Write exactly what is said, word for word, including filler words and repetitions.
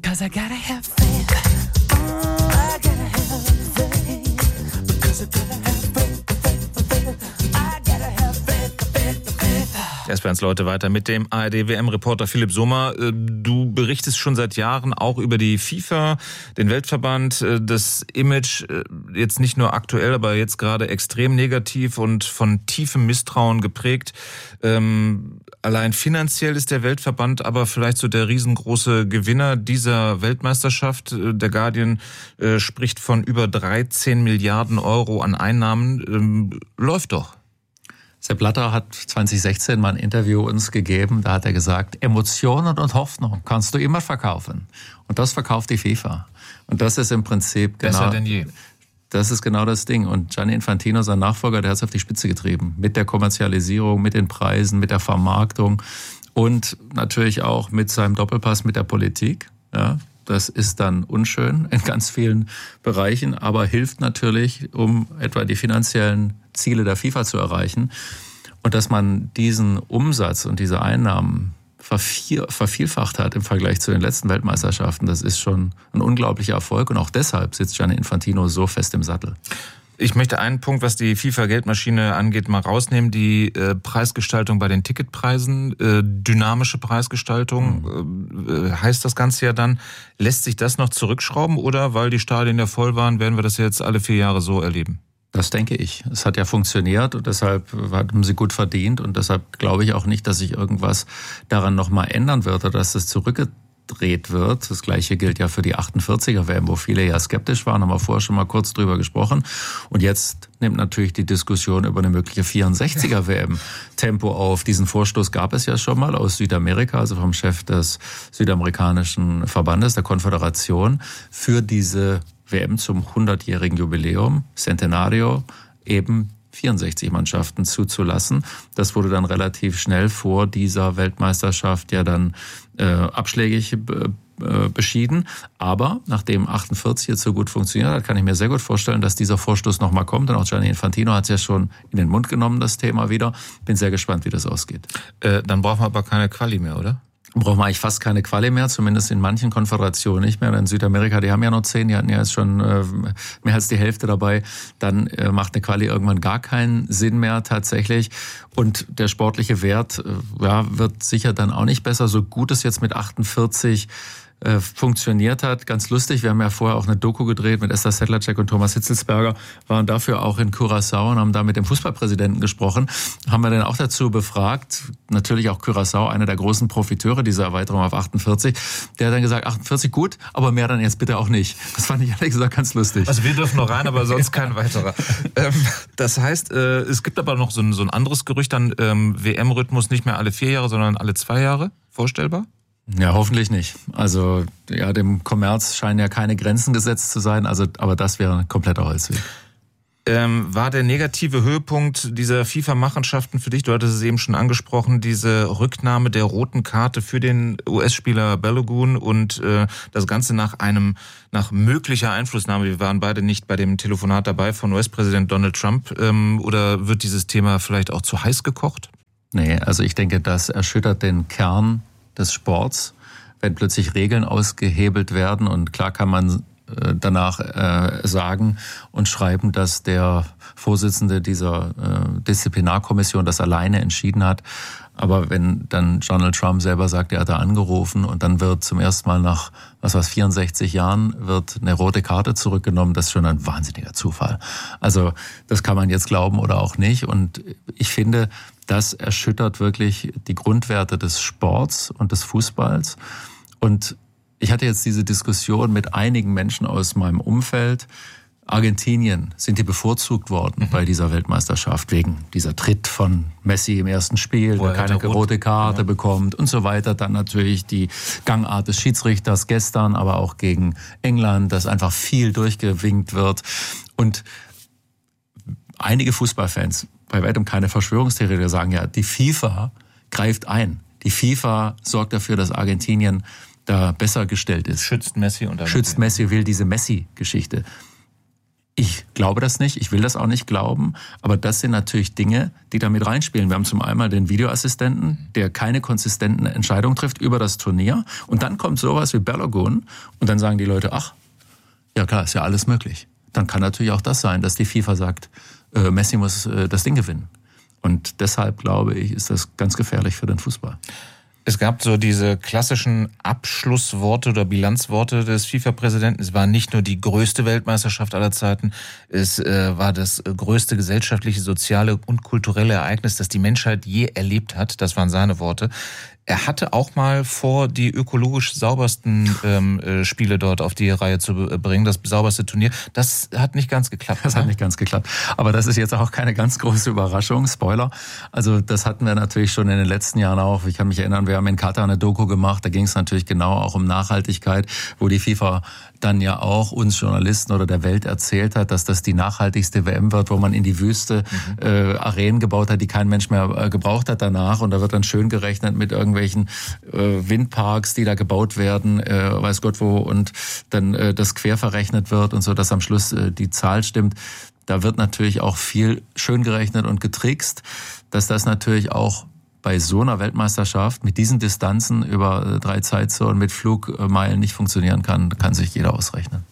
'cause I gotta have faith. Oh, I gotta have faith, because I gotta have faith, faith, faith. I gotta have faith, faith, faith. Erst bei uns Leute weiter mit dem A R D-W M-Reporter Philipp Sommer. Du berichtest schon seit Jahren auch über die FIFA, den Weltverband, das Image jetzt nicht nur aktuell, aber jetzt gerade extrem negativ und von tiefem Misstrauen geprägt. Ähm, allein finanziell ist der Weltverband aber vielleicht so der riesengroße Gewinner dieser Weltmeisterschaft. Der Guardian äh, spricht von über dreizehn Milliarden Euro an Einnahmen. Ähm, läuft doch. Sepp Blatter hat zwanzig sechzehn mal ein Interview uns gegeben, da hat er gesagt, Emotionen und Hoffnung kannst du immer verkaufen. Und das verkauft die FIFA. Und das ist im Prinzip genau... Besser denn je. Das ist genau das Ding. Und Gianni Infantino, sein Nachfolger, der hat es auf die Spitze getrieben. Mit der Kommerzialisierung, mit den Preisen, mit der Vermarktung und natürlich auch mit seinem Doppelpass mit der Politik. Ja, das ist dann unschön in ganz vielen Bereichen, aber hilft natürlich, um etwa die finanziellen Ziele der FIFA zu erreichen. Und dass man diesen Umsatz und diese Einnahmen vervielfacht hat im Vergleich zu den letzten Weltmeisterschaften, das ist schon ein unglaublicher Erfolg. Und auch deshalb sitzt Gianni Infantino so fest im Sattel. Ich möchte einen Punkt, was die FIFA-Geldmaschine angeht, mal rausnehmen. Die äh, Preisgestaltung bei den Ticketpreisen, äh, dynamische Preisgestaltung, mhm. äh, heißt das Ganze ja dann. Lässt sich das noch zurückschrauben oder, weil die Stadien ja voll waren, werden wir das jetzt alle vier Jahre so erleben? Das denke ich. Es hat ja funktioniert und deshalb haben sie gut verdient und deshalb glaube ich auch nicht, dass sich irgendwas daran nochmal ändern wird oder dass es zurückgedreht wird. Das Gleiche gilt ja für die achtundvierziger-W M, wo viele ja skeptisch waren, haben wir vorher schon mal kurz drüber gesprochen. Und jetzt nimmt natürlich die Diskussion über eine mögliche vierundsechziger-W M Tempo auf. Diesen Vorstoß gab es ja schon mal aus Südamerika, also vom Chef des südamerikanischen Verbandes, der Konföderation, für diese W M zum hundertjährigen Jubiläum, Centenario, eben vierundsechzig Mannschaften zuzulassen. Das wurde dann relativ schnell vor dieser Weltmeisterschaft ja dann äh, abschlägig be- äh, beschieden. Aber nachdem achtundvierzig jetzt so gut funktioniert hat, kann ich mir sehr gut vorstellen, dass dieser Vorstoß nochmal kommt. Und auch Gianni Infantino hat es ja schon in den Mund genommen, das Thema wieder. Bin sehr gespannt, wie das ausgeht. Äh, dann brauchen wir aber keine Quali mehr, oder? Brauchen wir eigentlich fast keine Quali mehr, zumindest in manchen Konföderationen nicht mehr. In Südamerika, die haben ja noch zehn, die hatten ja jetzt schon äh, mehr als die Hälfte dabei. Dann äh, macht eine Quali irgendwann gar keinen Sinn mehr tatsächlich. Und der sportliche Wert äh, ja, wird sicher dann auch nicht besser, so gut es jetzt mit achtundvierzig äh, funktioniert hat. Ganz lustig, wir haben ja vorher auch eine Doku gedreht mit Esther Sedlacek und Thomas Hitzelsberger, waren dafür auch in Curaçao und haben da mit dem Fußballpräsidenten gesprochen. Haben wir dann auch dazu befragt, natürlich auch Curaçao, einer der großen Profiteure dieser Erweiterung auf achtundvierzig, der hat dann gesagt, achtundvierzig gut, aber mehr dann jetzt bitte auch nicht. Das fand ich ehrlich gesagt ganz lustig. Also wir dürfen noch rein, aber sonst kein weiterer. ähm, das heißt, äh, es gibt aber noch so ein, so ein anderes Gerücht, dann ähm, W M-Rhythmus nicht mehr alle vier Jahre, sondern alle zwei Jahre. Vorstellbar? Ja, hoffentlich nicht. Also ja, dem Kommerz scheinen ja keine Grenzen gesetzt zu sein, also aber das wäre ein kompletter Holzweg. Ähm, war der negative Höhepunkt dieser FIFA-Machenschaften für dich, du hattest es eben schon angesprochen, diese Rücknahme der roten Karte für den U S-Spieler Balogun und äh, das Ganze nach einem, nach möglicher Einflussnahme, wir waren beide nicht bei dem Telefonat dabei von U S-Präsident Donald Trump, ähm, oder wird dieses Thema vielleicht auch zu heiß gekocht? Nee, also ich denke, das erschüttert den Kern des Sports, wenn plötzlich Regeln ausgehebelt werden und klar kann man äh, danach äh, sagen und schreiben, dass der Vorsitzende dieser äh, Disziplinarkommission das alleine entschieden hat. Aber wenn dann Donald Trump selber sagt, er hat da angerufen und dann wird zum ersten Mal nach, was war's, vierundsechzig Jahren wird eine rote Karte zurückgenommen, das ist schon ein wahnsinniger Zufall. Also das kann man jetzt glauben oder auch nicht. Und ich finde, das erschüttert wirklich die Grundwerte des Sports und des Fußballs. Und ich hatte jetzt diese Diskussion mit einigen Menschen aus meinem Umfeld. Argentinien sind die bevorzugt worden mhm. bei dieser Weltmeisterschaft wegen dieser Tritt von Messi im ersten Spiel, der keine rote Karte ja. bekommt und so weiter. Dann natürlich die Gangart des Schiedsrichters gestern, aber auch gegen England, dass einfach viel durchgewinkt wird. Und einige Fußballfans, bei weitem keine Verschwörungstheoretiker, sagen ja, die FIFA greift ein. Die FIFA sorgt dafür, dass Argentinien da besser gestellt ist. Schützt Messi und Schützt Messi, will diese Messi-Geschichte. Ich glaube das nicht, ich will das auch nicht glauben, aber das sind natürlich Dinge, die da mit reinspielen. Wir haben zum einen den Videoassistenten, der keine konsistenten Entscheidungen trifft über das Turnier, und dann kommt sowas wie Balogun und dann sagen die Leute, ach, ja klar, ist ja alles möglich. Dann kann natürlich auch das sein, dass die FIFA sagt, äh, Messi muss äh, das Ding gewinnen. Und deshalb, glaube ich, ist das ganz gefährlich für den Fußball. Es gab so diese klassischen Abschlussworte oder Bilanzworte des FIFA-Präsidenten. Es war nicht nur die größte Weltmeisterschaft aller Zeiten, es äh, war das größte gesellschaftliche, soziale und kulturelle Ereignis, das die Menschheit je erlebt hat. Das waren seine Worte. Er hatte auch mal vor, die ökologisch saubersten ähm, äh, Spiele dort auf die Reihe zu bringen, das sauberste Turnier. Das hat nicht ganz geklappt. Das hat nicht ganz geklappt. Aber das ist jetzt auch keine ganz große Überraschung. Spoiler. Also das hatten wir natürlich schon in den letzten Jahren auch. Ich kann mich erinnern, wir haben in Katar eine Doku gemacht. Da ging es natürlich genau auch um Nachhaltigkeit, wo die FIFA dann ja auch uns Journalisten oder der Welt erzählt hat, dass das die nachhaltigste W M wird, wo man in die Wüste mhm. äh, Arenen gebaut hat, die kein Mensch mehr äh, gebraucht hat danach. Und da wird dann schön gerechnet mit irgendwelchen äh, Windparks, die da gebaut werden, äh, weiß Gott wo, und dann äh, das quer verrechnet wird und so, dass am Schluss äh, die Zahl stimmt. Da wird natürlich auch viel schön gerechnet und getrickst, dass das natürlich auch bei so einer Weltmeisterschaft mit diesen Distanzen über drei Zeitzonen mit Flugmeilen nicht funktionieren kann, kann sich jeder ausrechnen.